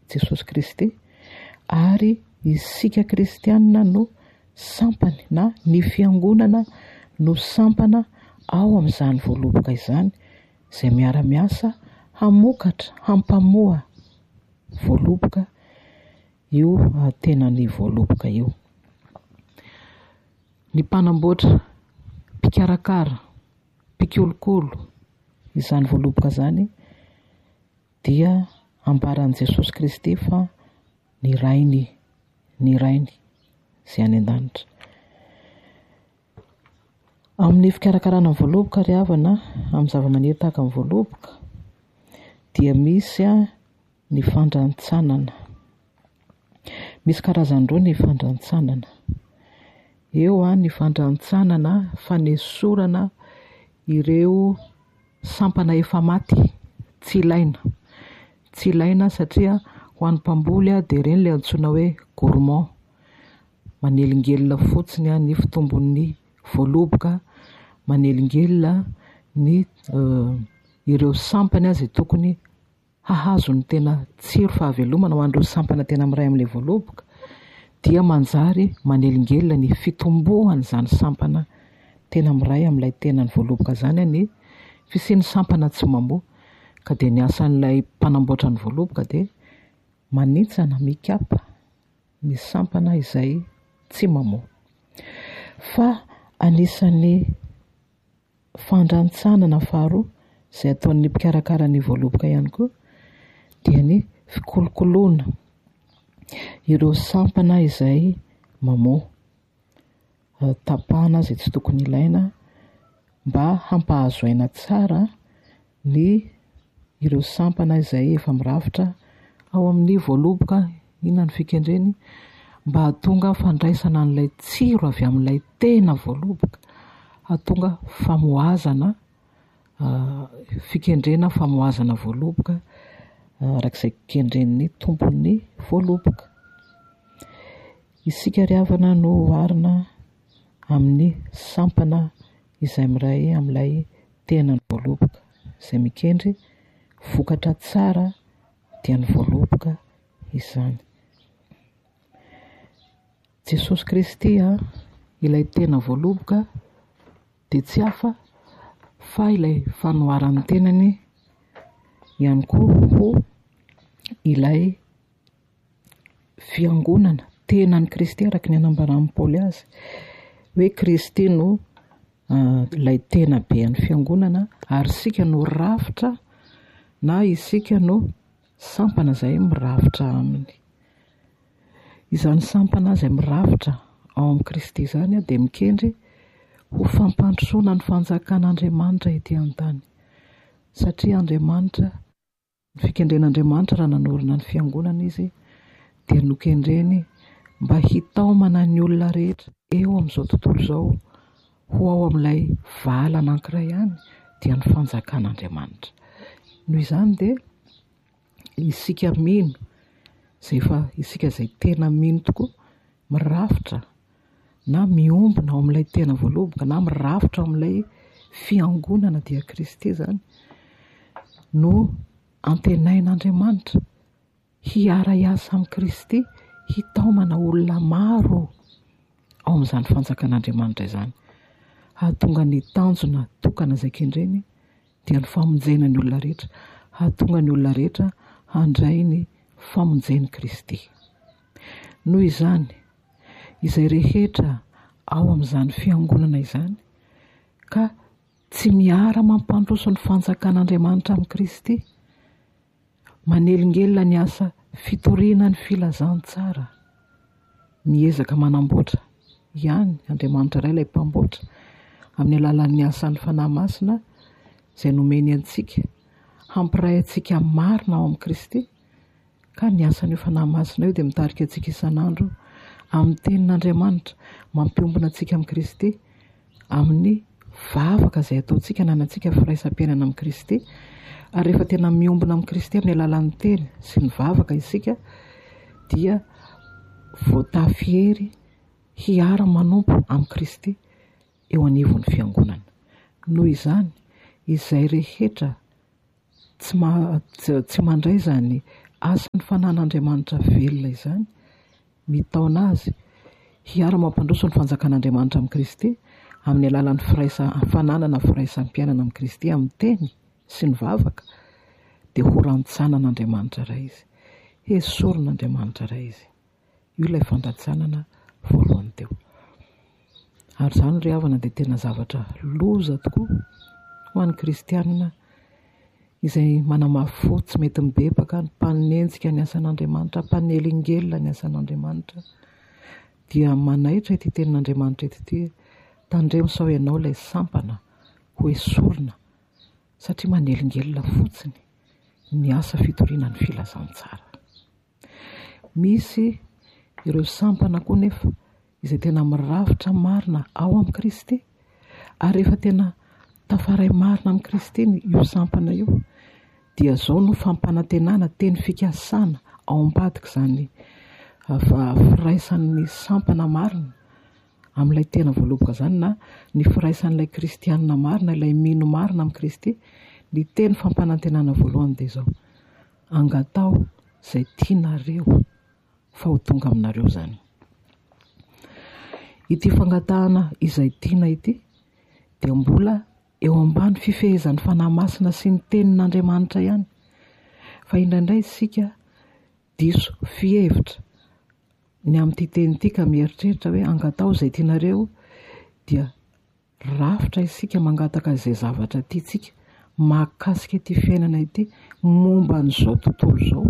Jesosy Kristy, ary isika kristianina no sampany na ny fiangonana no sampana ao amin'izany voaloboka izany, izay miara-miasa hamokatra, hampamoa voaloboka io tenany voaloboka io. Ny mpanamboatra, mpikarakara, mpikolokolo izany voaloboka izany dia ambaran'i Jesosy Kristy fa ny rainy izay any an-danitra. Amin'ny fikarakarana ny voaloboka ry havana, amin'ny zava-maniry tahaka ny voaloboka dia misy ny fandrantsanana. Misy karazany roa ny fandrantsanana. Eo ny fandrantsanana fanesorana ireo sampana efa maty, tsy ilaina satria ho an'ny mpamboly dia ireny ilay antsoina hoe gourmand, manelingelina fotsiny ny fitombon'ny voaloboka, manelingelina ny ireo sampany izay tokony hahazo ny tena tsiro fahavelomana ho an'ireo sampana tena miray amin'ilay voaloboka, dia manjary manelingelina ny fitombohan'izany sampana tena miray amin'ilay tenany voaloboka izany ny fisian'ny sampana tsy mamoa. Ka dia ny asan'ilay mpanamboatra ny voaloboka dia manitsana, mikapa ny sampana izay tsy mamoa. Fa anisan'ny fandrantsanana faharoa izay ataon'ny mpikarakara ny voaloboka ihany koa dia ny fikolokoloana ireo sampana izay mamoa, tapahana izay tsy tokony ilaina mba hampahazo aina tsara ny ireo sampana izay efa mirafitra ao amin'ny voaloboka, inona ny fikendreny, mba hahatonga fandraisana an'ilay tsiro avy amin'ilay tena voaloboka, hahatonga famoazana, fikendrena famoazana voaloboka arak'izay kendren'ny tompon'ny voaloboka. Isika ry havana no oharina amin'ny sampana izay miray amin'ilay tenany voaloboka, izay mikendry vokatra tsara dia ny voaloboka izany. Jesosy Kristy ilay tena voaloboka dia tsy hafa fa ilay fanoharan'ny tenany ihany koa ho ilay fiangonana tenan'ny Kristy, araka ny anambaran'i Paoly azy hoe Kristy no ilay tena bean'ny fiangonana ary isika no rafitra na isika no sampana izay mirafitra aminy. Izany sampana izay mirafitra ao amin'ny Kristy izany dia mikendry ho fampandrosoana ny fanjakan'Andriamanitra ety an-tany, satria Andriamanitra, ny fikendren'Andriamanitra raha nanorina ny fiangonana izy dia nokendreny mba hitaomana ny olona rehetra eo amin'izao tontolo izao ho ao amin'ilay vala anankiray ihany dia ny fanjakan'Andriamanitra. Noho izany dia isika mino isika izay tena mino tokoa, mirafitra na miombona ao amin'ilay tena voaloboka na mirafitra ao amin'ilay fiangonana dia Kristy izany no antenain'Andriamanitra hiara-iasa amin'ny Kristy, hitaomana olona maro ao amin'izany fanjakan'Andriamanitra izany, hahatonga ny tanjona tokana izay kendreny dia ny famonjena ny olona rehetra, hahatonga ny olona rehetra handray ny famonjen'i Kristy. Noho izany, izay rehetra ao amin'izany fiangonana izany ka tsy miara mampandroso ny fanjakan'Andriamanitra amin'ny Kristy, manelingelina ny asa fitoriana ny filazantsara, miezaka manamboatra ihany Andriamanitra iray ilay mpamboatra amin'ny alalan'ny asan'ny fanahy masina izay nomeny antsika, hampiray antsika marina ao amin'ny Kristy. Ka ny asan'io fanahy masina io dia mitarika antsika isan'andro amin'ny tenin'Andriamanitra, mampiombona antsika amin'ny Kristy, amin'ny vavaka izay ataontsika nanantsika firaisam-piainana amin'ny Kristy. Ary rehefa tena miombona amin'ny Kristy amin'ny alalan'ny teny sy ny vavaka isika dia voatafy hery hiara manompo amin'ny Kristy eo anivon'ny fiangonana. Noho izany, izay rehetra tsy mandray izany asan'ny fanan'Andriamanitra velona izany mitaona azy hiara-mampandroso ny fanjakan'Andriamanitra amin'ny Kristy amin'ny alalan'ny fananana firaisampiainana amin'ny Kristy amin'ny teny sy ny vavaka, dia ho rantsanan'Andriamanitra iray izy, esorin'Andriamanitra iray izy. Io ilay fandratsanana voalohany teo. Ary izany ry havana dia tena zavatra loza tokoa ho an'ny kristianina izay manamafo tsy mety mibebaka ny mpanenjika ny asan'Andriamanitra, mpanelingelina ny asan'Andriamanitra, dia manaitra ity tenin'Andriamanitra ity: tandremo sao ianao ilay sampana ho esorina, satria manelingelina fotsiny ny asa fitoriana ny filazantsara. Misy ireo sampana koa nefa izay tena mirafitra marina ao amin'ny Kristy, ary rehefa tena tafaray marina amin'ny Kristy io sampana io, dia zao no fampanantenana, teny fikasana ao ambadika izany firaisan'ny sampana marina amin'ilay tena voaloboka izany, na ny firaisan'ilay kristianina marina, ilay mino marina amin'ny Kristy. Ny teny fampanantenana voalohany dia izao: angatao izay tianareo fa ho tonga aminareo izany. Ity fangatahana izay tiana ity dia mbola eo ambany fifehezan'ny fanahy masina sy ny tenin'Andriamanitra ihany, fa indraindray isika diso fihevitra ny amin'ity teny ity ka mieritreritra hoe angatao izay tianareo, dia rafitra isika mangataka izay zavatra tiantsika mahakasika ity fiainana ity, momba n'izao tontolo izao,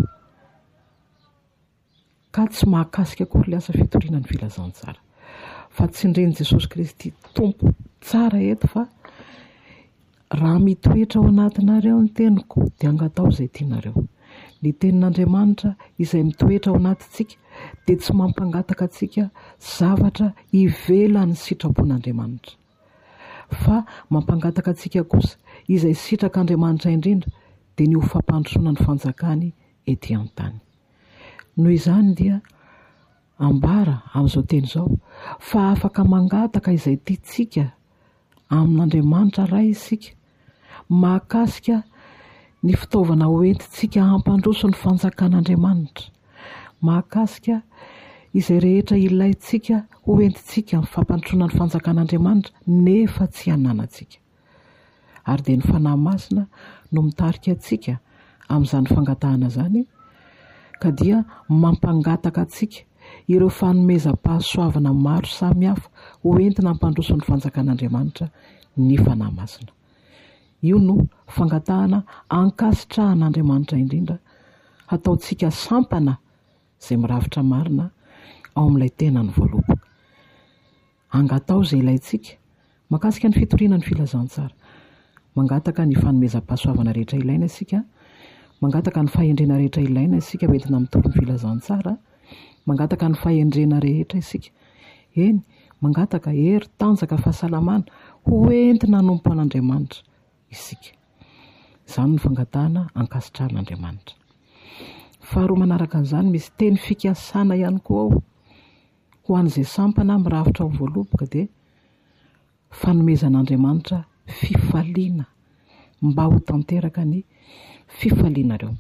ka tsy mahakasika akory ilay asa fitoriana ny filazantsara. Fa tsindrian'i Jesosy Kristy tompo tsara eto fa raha mitoetra ao anatinareo ny teniko dia angatao izay tianareo. Ny tenin'Andriamanitra izay mitoetra ao anatintsika dia tsy mampangataka antsika zavatra ivelan'ny sitrapon'Andriamanitra, fa mampangataka antsika kosa izay sitrak'Andriamanitra indrindra, dia ny ho fampandrosoana ny fanjakany ety an-tany. Noho izany dia ambara amin'izao teny izao fa afaka mangataka izay tiantsika amin'Andriamanitra iray isika, mahakasika ny fitaovana hoentintsika hampandroso ny fanjakan'Andriamanitra, mahakasika izay rehetra ilaintsika hoentintsika amin'ny fampandrosoana ny fanjakan'Andriamanitra nefa tsy hananantsika. Ary dia ny fanahy masina no mitarika antsika amin'izany fangatahana izany, ka dia mampangataka antsika ireo fanomezam-pahasoavana maro samihafa hoentina hampandroso ny fanjakan'Andriamanitra ny fanahy masina. Io no fangatahana ankasitrahan'Andriamanitra indrindra, ataontsika sampana izay mirafitra marina ao amin'ilay tenany voaloboka. Angatao izay ilaintsika mahakasika ny fitoriana ny filazantsara, mangataka ny fanomezam-pahasoavana rehetra ilaina isika, mangataka ny fahendrena rehetra ilaina isika hoentina mitoro ny filazantsara, mangataka ny fahendrena rehetra isika, eny mangataka hery, tanjaka, fahasalamana hoentina hanompo an'Andriamanitra isika. Izany ny fangatahana ankasitrahan'Andriamanitra. Faharoa manaraka an'izany, misy teny fikasana ihany koa ao ho an'izay sampana mirafitra ao voaloboka, dia fanomezan'Andriamanitra fifaliana mba ho tanteraka ny fifalianareo.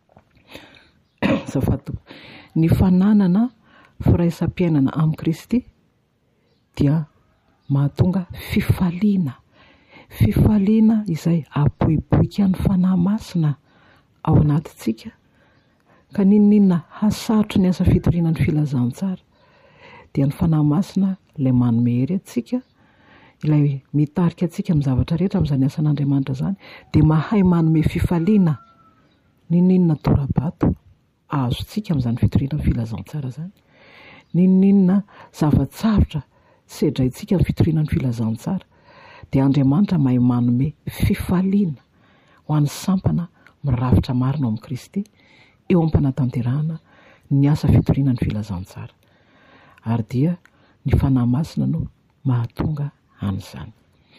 Ny fananana firaisampiainana amin'ny Kristy dia mahatonga fifaliana, fifaliana izay aboiboika ny fanahy masina ao anatintsika, ka ninona hasarotra ny asa fitoriana ny filazantsara, dia ny fanahy masina ilay manome hery antsika, ilay mitarika antsika amin'ny zavatra rehetra amin'izany asan'Andriamanitra izany, dia mahay manome fifaliana ninona tora-bato azontsika amin'izany fitoriana ny filazantsara izany, ninona zavatsarotra sedraintsika ny fitoriana ny filazantsara, dia Andriamanitra mahay manome fifaliana ho an'ny sampana mirafitra marina ao amin'ny Kristy eo am-panatanterahana ny asa fitoriana ny filazantsara. Ary dia ny fanahy masina no mahatonga an'izany.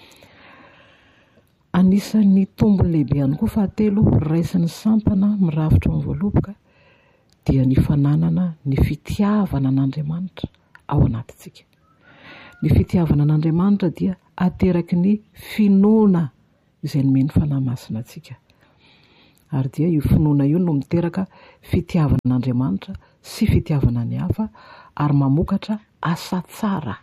Anisan'ny tombony lehibe ihany koa fahatelo raisin'ny sampana mirafitra ao amin'ny voaloboka dia ny fananana ny fitiavana an'Andriamanitra ao anatintsika. Ny fitiavana an'Andriamanitra dia ateraky ny finoana izay nomeny fanahy masina antsika. Ary dia io finoana io no miteraka fitiavan'Andriamanitra sy fitiavana ny hafa ary mamokatra asa tsara.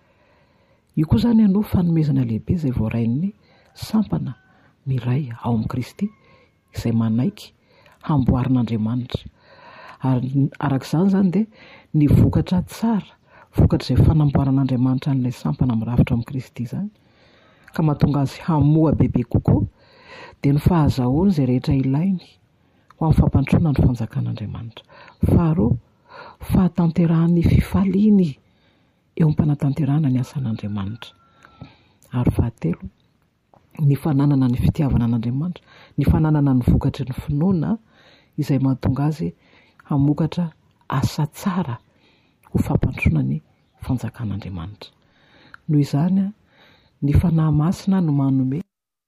Io koa zany no fanomezana lehibe izay voarain'ny sampana miray ao amin'i Kristy izay manaiky hamboarin'Andriamanitra. Ary arak'izany zany dia ny vokatra tsara, vokatra izay fanamboaran'Andriamanitra an'ilay sampana mirafitra amin'i Kristy zany ka mahatonga azy hamoa bebe kokoa, dia ny fahazahoany izay rehetra ilainy ho amin'ny fampandrosoana ny fanjakan'Andriamanitra. Faharoa, fahatanterahany fifaliany eo am-panatanterahana ny asan'Andriamanitra. Ary fahatelo, ny fananana ny fitiavana an'Andriamanitra, ny fananana ny vokatry ny finoana izay mahatonga azy hamokatra asa tsara ho fampandrosoana ny fanjakan'Andriamanitra. Noho izany ny fanahy masina no manome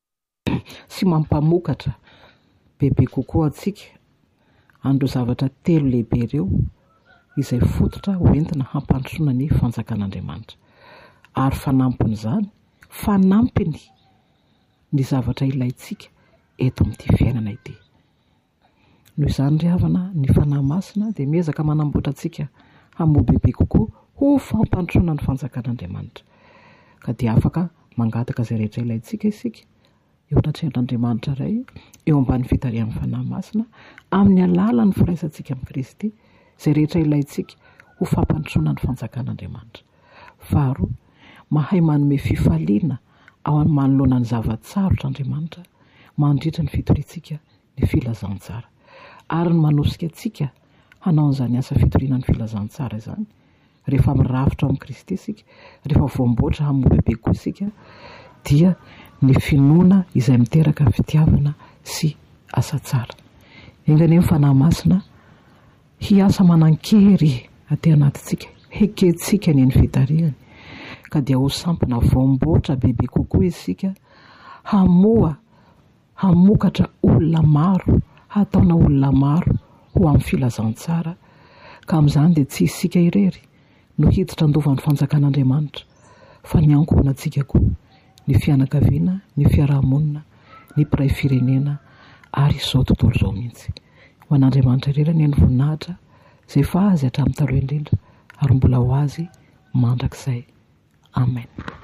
sy mampamokatra bebe kokoa antsika an'ireo zavatra telo lehibe ireo izay fototra hoentina hampandrosoana ny fanjakan'Andriamanitra. Ary fanampiny ny zavatra ilaintsika eto amin'ity fiainana ity. Noho izany ry havana, ny fanahy masina dia miezaka manamboatra antsika hamoa bebe kokoa ho fampandrosoana ny fanjakan'Andriamanitra, ka dia afaka mangataka izay rehetra ilaintsika isika eo an-tratran'Andriamanitra iray eo ambany fitarian'ny fanahy masina amin'ny alalan'ny firaisantsika amin'i Kristy, izay rehetra ilaintsika ho fampandrosoana ny fanjakan'Andriamanitra. Faharoa, mahay manome fifaliana ao amin'ny manoloana ny zavatsarotra Andriamanitra mandritra ny fitoriantsika ny filazantsara, ary ny manosika antsika hanao an'izany asa fitoriana ny filazantsara izany rehefa mirafitra amin'i Kristy isika, rehefa voamboatra hamoa bebe koa isika, dia ny finoana izay miteraka fitiavana sy asa tsara. Engany ny fanahy masina hiasa manan-kery aty anatintsika, hekentsika ny fitariany, ka dia ho sampana voamboatra bebe kokoa isika hamokatra olona maro, hataona olona maro ho amin'ny filazantsara, ka amin'izany dia tsy isika irery no hiditra andovan'ny fanjakan'Andriamanitra, fa ny ankohonantsika koa, ny fianakaviana, ny fiarahamonina, ny mpiray firenena ary izao tontolo izao mihitsy. Ho an'Andriamanitra irery ny voninahitra izay fa azy hatramin'ny taloha indrindra ary mbola ho azy mandrakizay. Amen.